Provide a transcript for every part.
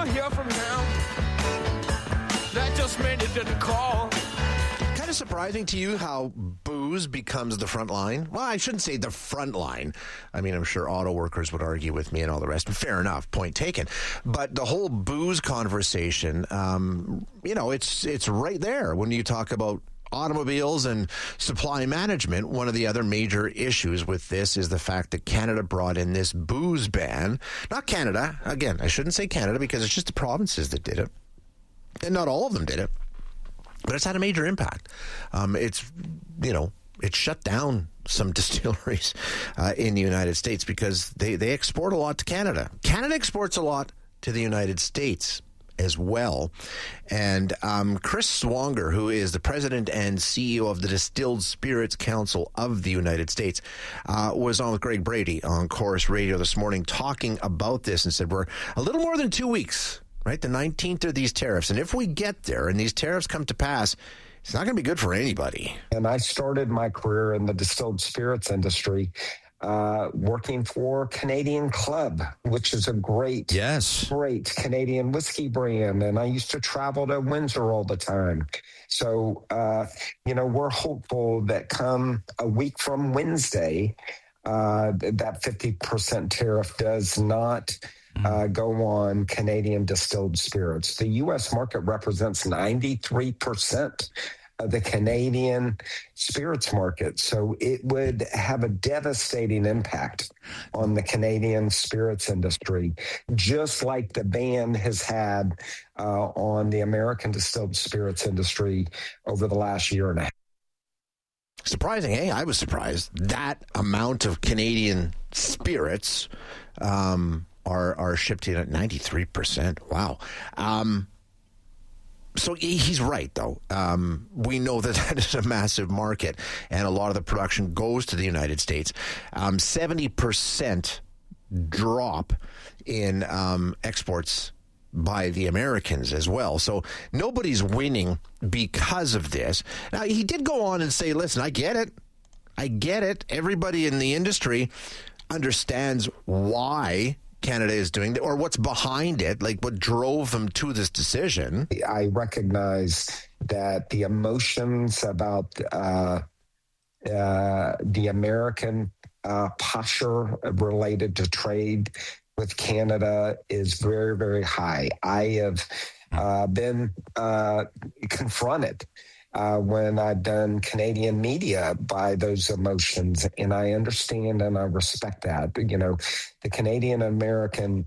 never hear from him. That just meant he didn't call. Kind of surprising to you how booze becomes the front line? Well, I shouldn't say the front line. I mean, I'm sure auto workers would argue with me and all the rest. Fair enough, point taken. But the whole booze conversation, it's right there when you talk about automobiles and supply management. One of the other major issues with this is the fact that Canada brought in this booze ban. Not Canada. Again, I shouldn't say Canada because it's just the provinces that did it. And not all of them did it. But it's had a major impact. It shut down some distilleries in the United States because they export a lot to Canada. Canada exports a lot to the United States as well. And Chris Swanger, who is the president and CEO of the Distilled Spirits Council of the United States, was on with Greg Brady on Chorus Radio this morning talking about this and said, we're a little more than 2 weeks, right? The 19th are these tariffs. And if we get there and these tariffs come to pass, it's not going to be good for anybody. And I started my career in the distilled spirits industry working for Canadian Club, which is a great Canadian whiskey brand. And I used to travel to Windsor all the time. So, we're hopeful that come a week from Wednesday, that 50% tariff does not go on Canadian distilled spirits. The U.S. market represents 93% of the Canadian spirits market. So it would have a devastating impact on the Canadian spirits industry, just like the ban has had on the American distilled spirits industry over the last year and a half. Surprising, eh? I was surprised. That amount of Canadian spirits are shipped in at 93%. Wow. So he's right, though. We know that is a massive market, and a lot of the production goes to the United States. 70% drop in exports by the Americans as well. So nobody's winning because of this. Now, he did go on and say, listen, I get it. Everybody in the industry understands why Canada is doing that, or what's behind it, like what drove them to this decision. I recognize that the emotions about the American posture related to trade with Canada is very, very high. I have been confronted when I've done Canadian media by those emotions, and I understand and I respect that. The Canadian American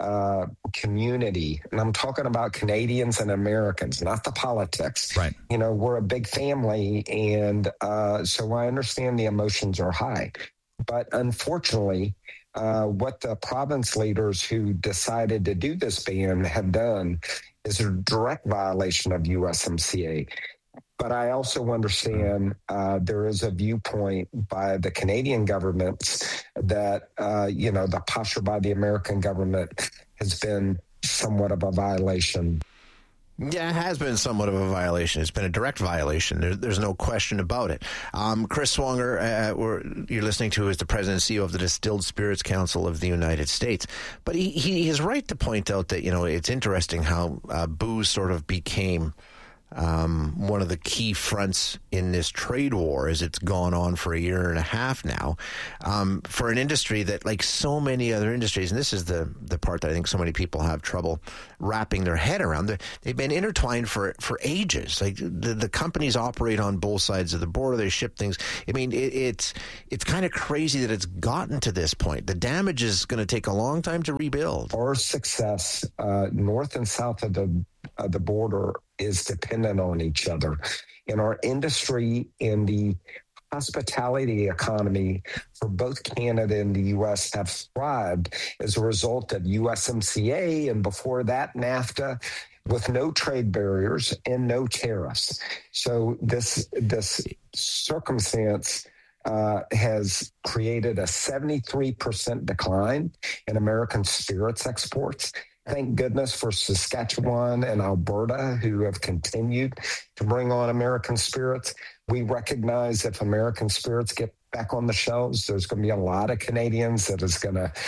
community, and I'm talking about Canadians and Americans, not the politics. Right. We're a big family, and so I understand the emotions are high. But unfortunately, what the province leaders who decided to do this ban have done is a direct violation of USMCA. But I also understand there is a viewpoint by the Canadian governments that, the posture by the American government has been somewhat of a violation. Yeah, it has been somewhat of a violation. It's been a direct violation. There's no question about it. Chris Swanger, you're listening to, is the president and CEO of the Distilled Spirits Council of the United States. But he is right to point out that, it's interesting how booze sort of became one of the key fronts in this trade war as it's gone on for a year and a half now, for an industry that, like so many other industries, and this is the part that I think so many people have trouble wrapping their head around, they've been intertwined for ages. Like the companies operate on both sides of the border. They ship things. I mean, it's kind of crazy that it's gotten to this point. The damage is going to take a long time to rebuild. Our success north and south of the border is dependent on each other. In our industry, in the hospitality economy for both Canada and the U.S. have thrived as a result of USMCA and before that NAFTA, with no trade barriers and no tariffs. So this circumstance has created a 73% decline in American spirits exports. Thank goodness for Saskatchewan and Alberta, who have continued to bring on American spirits. We recognize if American spirits get back on the shelves, there's going to be a lot of Canadians that is going to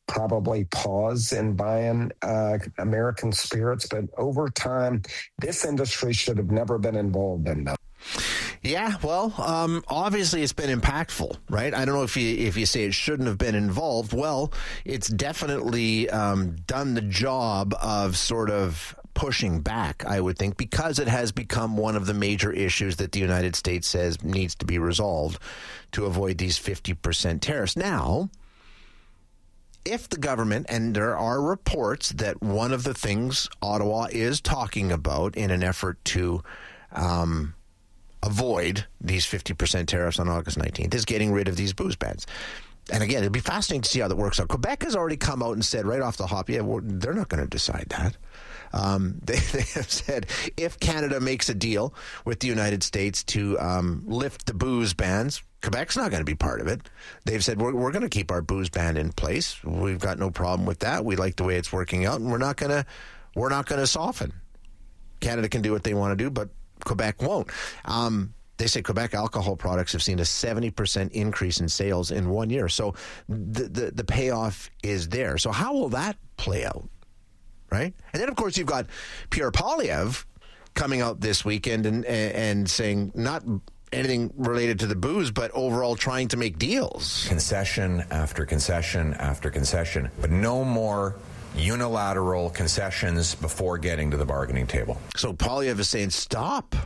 probably pause in buying American spirits. But over time, this industry should have never been involved in that. Yeah, well, obviously it's been impactful, right? I don't know if you say it shouldn't have been involved. Well, it's definitely done the job of sort of pushing back, I would think, because it has become one of the major issues that the United States says needs to be resolved to avoid these 50% tariffs. Now, if the government, and there are reports that one of the things Ottawa is talking about in an effort to avoid these 50% tariffs on August 19th is getting rid of these booze bans. And again, it'll be fascinating to see how that works out. Quebec has already come out and said right off the hop, they're not going to decide that. They have said if Canada makes a deal with the United States to lift the booze bans, Quebec's not going to be part of it. They've said we're going to keep our booze ban in place. We've got no problem with that. We like the way it's working out, and we're not going to soften. Canada can do what they want to do, but Quebec won't. They say Quebec alcohol products have seen a 70% increase in sales in 1 year. So the payoff is there. So how will that play out? Right? And then, of course, you've got Pierre Poilievre coming out this weekend and saying not anything related to the booze, but overall trying to make deals. Concession after concession after concession, but no more unilateral concessions before getting to the bargaining table. So Poilievre is saying, stop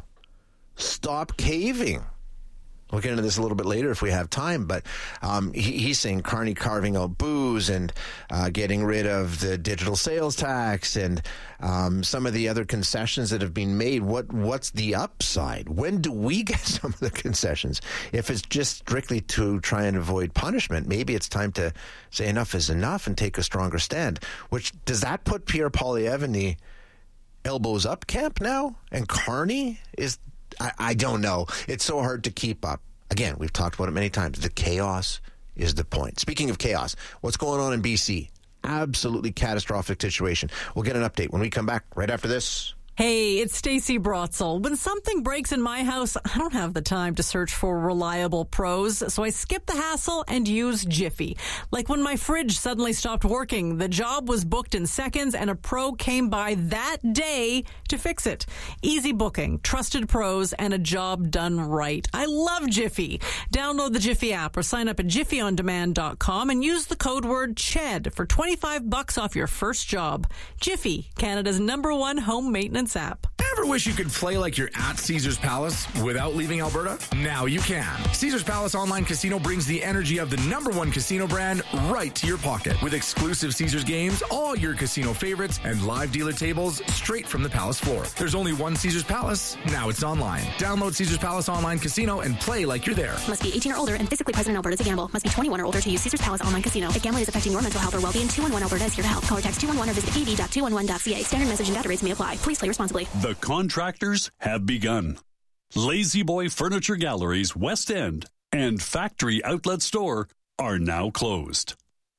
caving. We'll get into this a little bit later if we have time, but he's saying Carney carving out booze and getting rid of the digital sales tax and some of the other concessions that have been made. What's the upside? When do we get some of the concessions? If it's just strictly to try and avoid punishment, maybe it's time to say enough is enough and take a stronger stand. Which, does that put Pierre Poilievre in the elbows up camp now? And Carney is... I don't know. It's so hard to keep up. Again, we've talked about it many times. The chaos is the point. Speaking of chaos, what's going on in BC? Absolutely catastrophic situation. We'll get an update when we come back right after this. Hey, it's Stacey Brotzel. When something breaks in my house, I don't have the time to search for reliable pros, so I skip the hassle and use Jiffy. Like when my fridge suddenly stopped working, the job was booked in seconds and a pro came by that day to fix it. Easy booking, trusted pros, and a job done right. I love Jiffy. Download the Jiffy app or sign up at jiffyondemand.com and use the code word CHED for $25 off your first job. Jiffy, Canada's #1 home maintenance app. Ever wish you could play like you're at Caesars Palace without leaving Alberta? Now you can. Caesars Palace Online Casino brings the energy of the #1 casino brand right to your pocket. With exclusive Caesars games, all your casino favorites, and live dealer tables straight from the Palace floor. There's only one Caesars Palace. Now it's online. Download Caesars Palace Online Casino and play like you're there. Must be 18 or older and physically present in Alberta to gamble. Must be 21 or older to use Caesars Palace Online Casino. If gambling is affecting your mental health or well-being, 211 Alberta is here to help. Call or text 211 or visit av.211.ca. Standard message and data rates may apply. Please play responsibly. The contractors have begun. Lazy Boy Furniture Galleries West End and Factory Outlet Store are now closed.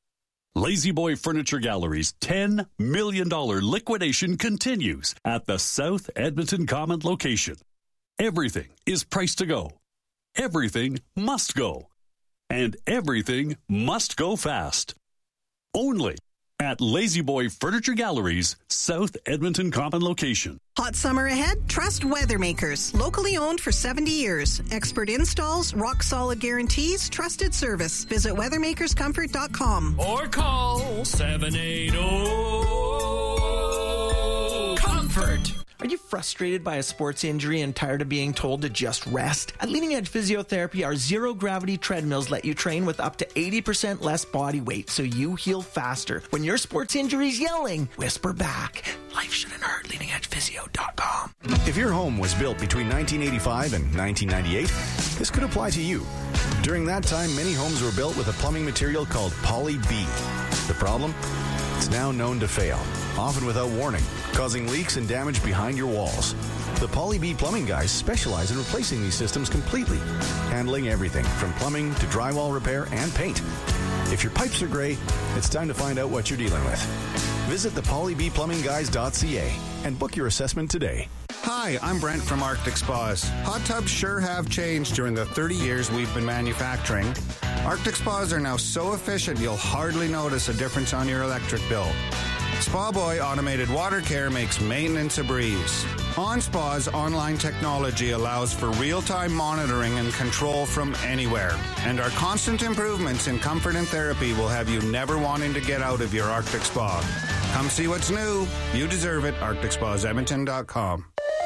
Lazy Boy Furniture Galleries' $10 million liquidation continues at the South Edmonton Common location. Everything is priced to go. Everything must go. And everything must go fast. Only at Lazy Boy Furniture Galleries, South Edmonton Common location. Hot summer ahead? Trust Weathermakers. Locally owned for 70 years. Expert installs, rock-solid guarantees, trusted service. Visit weathermakerscomfort.com. Or call 780-COMFORT. Are you frustrated by a sports injury and tired of being told to just rest? At Leading Edge Physiotherapy, our zero-gravity treadmills let you train with up to 80% less body weight so you heal faster. When your sports injury's yelling, whisper back. Life shouldn't hurt. LeadingEdgePhysio.com. If your home was built between 1985 and 1998, this could apply to you. During that time, many homes were built with a plumbing material called Poly B. The problem? It's now known to fail, often without warning, causing leaks and damage behind your walls. The Poly B plumbing guys specialize in replacing these systems completely, handling everything from plumbing to drywall repair and paint. If your pipes are gray, it's time to find out what you're dealing with. Visit thepolybplumbingguys.ca and book your assessment today. Hi, I'm Brent from Arctic Spas. Hot tubs sure have changed during the 30 years we've been manufacturing. Arctic Spas are now so efficient you'll hardly notice a difference on your electric bill. Spa Boy Automated Water Care makes maintenance a breeze. OnSpa's online technology allows for real-time monitoring and control from anywhere. And our constant improvements in comfort and therapy will have you never wanting to get out of your Arctic Spa. Come see what's new. You deserve it. ArcticSpasEdmonton.com.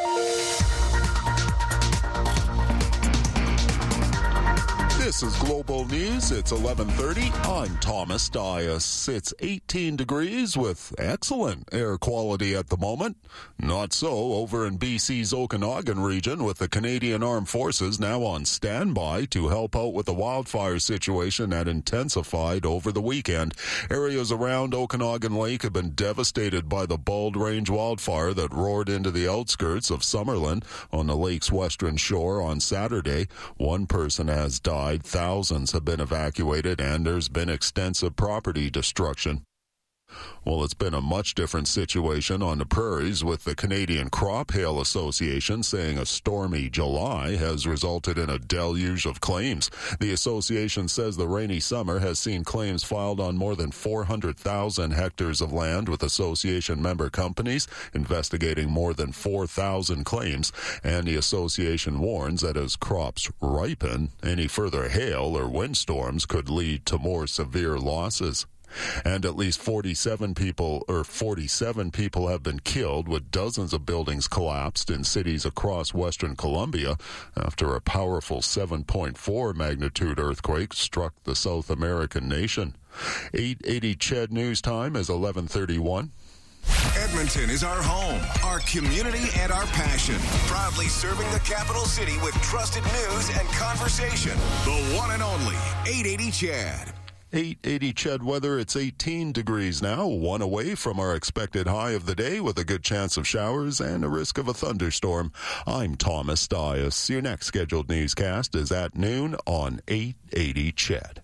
This is Global News. It's 11:30. I'm Thomas Dias. It's 18 degrees with excellent air quality at the moment. Not so over in BC's Okanagan region, with the Canadian Armed Forces now on standby to help out with the wildfire situation that intensified over the weekend. Areas around Okanagan Lake have been devastated by the Bald Range wildfire that roared into the outskirts of Summerland on the lake's western shore on Saturday. One person has died. Thousands have been evacuated, and there's been extensive property destruction. Well, it's been a much different situation on the prairies, with the Canadian Crop Hail Association saying a stormy July has resulted in a deluge of claims. The association says the rainy summer has seen claims filed on more than 400,000 hectares of land, with association member companies investigating more than 4,000 claims. And the association warns that as crops ripen, any further hail or windstorms could lead to more severe losses. And at least 47 people have been killed, with dozens of buildings collapsed in cities across Western Colombia after a powerful 7.4 magnitude earthquake struck the South American nation. 8:80 CHED News Time is 11:31. Edmonton is our home, our community, and our passion. Proudly serving the capital city with trusted news and conversation. The one and only 880 CHED. 880 CHED weather. It's 18 degrees now, one away from our expected high of the day, with a good chance of showers and a risk of a thunderstorm. I'm Thomas Dias. Your next scheduled newscast is at noon on 880 CHED.